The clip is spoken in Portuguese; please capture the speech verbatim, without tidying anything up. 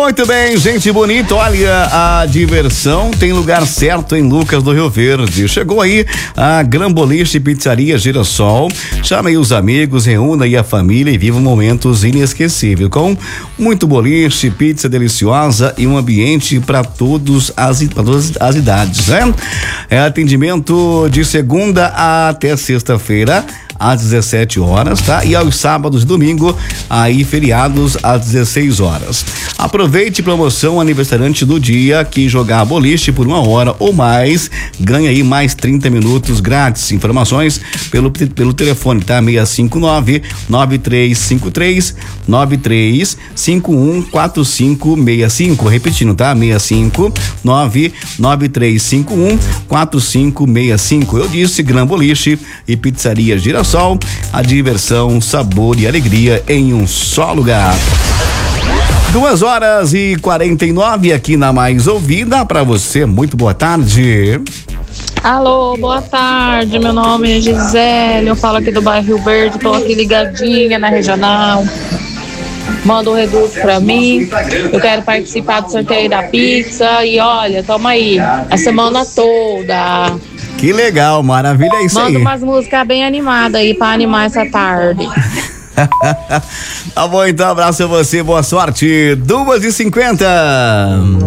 Muito bem, gente bonita, olha, a diversão tem lugar certo em Lucas do Rio Verde. Chegou aí a Gran Boliche Pizzaria Girassol. Chame aí os amigos, reúna aí a família e viva momentos inesquecíveis com muito boliche, pizza deliciosa e um ambiente para todos as, pra todas as idades, né? É atendimento de segunda até sexta-feira às dezessete horas, tá? E aos sábados e domingo, aí feriados às dezesseis horas. Aproveite promoção aniversariante do dia, que jogar boliche por uma hora ou mais, ganha aí mais trinta minutos grátis. Informações pelo, pelo telefone, tá? seis cinco nove, nove três cinco três, nove três cinco um quatro cinco seis cinco. Repetindo, tá? seis cinco nove, nove três cinco um quatro cinco seis cinco. Eu disse Gran Boliche e Pizzaria Girassol, a diversão, sabor e alegria em um só lugar. Duas horas e quarenta e nove aqui na Mais Ouvida. Pra você, muito boa tarde. Alô, boa tarde, meu nome é Gisele, eu falo aqui do bairro Rio Verde, tô aqui ligadinha na regional. Manda um reduto pra mim, eu quero participar do sorteio da pizza e olha, toma aí, a semana toda. Que legal, maravilha, é isso aí. Manda umas músicas bem animadas aí pra animar essa tarde. Tá bom, então, abraço a você, boa sorte. Duas e cinquenta.